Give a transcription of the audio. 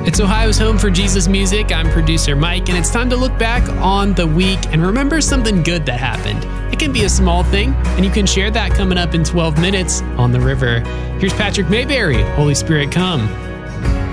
It's Ohio's home for Jesus music. I'm producer Mike, and it's time to look back on the week and remember something good that happened. It can be a small thing, and you can share that coming up in 12 minutes on The River. Here's Patrick Mayberry, Holy Spirit Come.